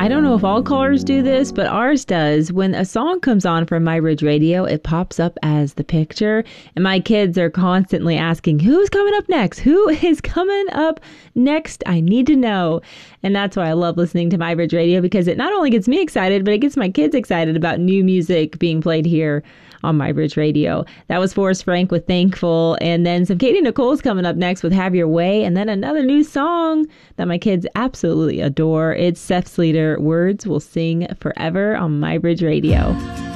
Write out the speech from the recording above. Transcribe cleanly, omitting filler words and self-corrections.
I don't know if all callers do this, but ours does. When a song comes on from MyBridge Radio, it pops up as the picture. And my kids are constantly asking, who's coming up next? Who is coming up next? I need to know. And that's why I love listening to MyBridge Radio, because it not only gets me excited, but it gets my kids excited about new music being played here on MyBridge Radio. That was Forrest Frank with Thankful, and then some Katie Nicole's coming up next with Have Your Way, and then another new song that my kids absolutely adore. It's Seth Sleater, Words Will Sing Forever on MyBridge Radio.